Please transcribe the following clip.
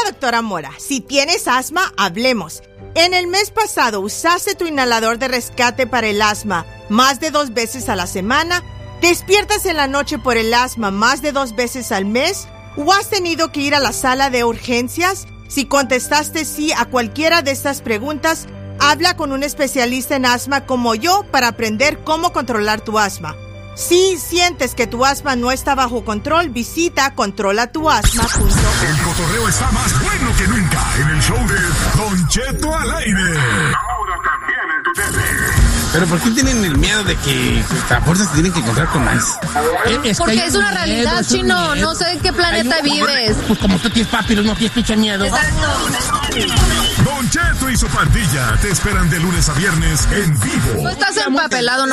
doctora Mora. Si tienes asma, hablemos. En el mes pasado, ¿usaste tu inhalador de rescate para el asma más de 2 veces a la semana? ¿Despiertas en la noche por el asma más de 2 veces al mes? ¿O has tenido que ir a la sala de urgencias? Si contestaste sí a cualquiera de estas preguntas, habla con un especialista en asma como yo para aprender cómo controlar tu asma. Si sientes que tu asma no está bajo control, visita controlatuasma.com. El cotorreo está más bueno que nunca en el show de Don Cheto al aire. Ahora también en tu tele. Pero ¿por qué tienen el miedo de que a fuerzas se tienen que encontrar con más? Porque es una realidad, Chino. No sé en qué planeta vives. Pues como tú tienes papiros, no tienes pinche miedo. Don Cheto y su pandilla te esperan de lunes a viernes en vivo. Tú estás empapelado,